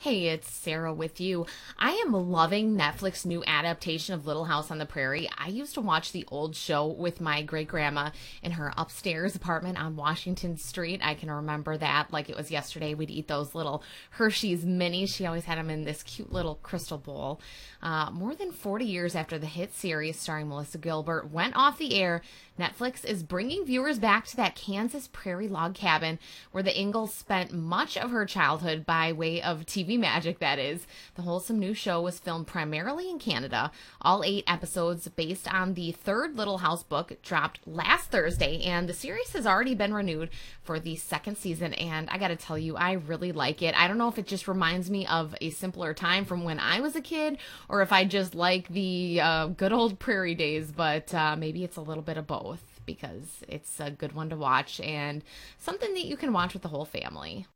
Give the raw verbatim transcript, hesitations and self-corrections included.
Hey, it's Sarah with you. I am loving Netflix's new adaptation of Little House on the Prairie. I used to watch the old show with my great grandma in her upstairs apartment on Washington Street. I can remember that like it was yesterday. We'd eat those little Hershey's minis. She always had them in this cute little crystal bowl. Uh, more than forty years after the hit series starring Melissa Gilbert went off the air, Netflix is bringing viewers back to that Kansas prairie log cabin where the Ingalls spent much of her childhood by way of T V magic, that is. The wholesome new show was filmed primarily in Canada. All eight episodes based on the third Little House book dropped last Thursday, and the series has already been renewed for the second season, and I gotta tell you, I really like it. I don't know if it just reminds me of a simpler time from when I was a kid, or if I just like the uh, good old prairie days, but uh, maybe it's a little bit of both, because it's a good one to watch and something that you can watch with the whole family.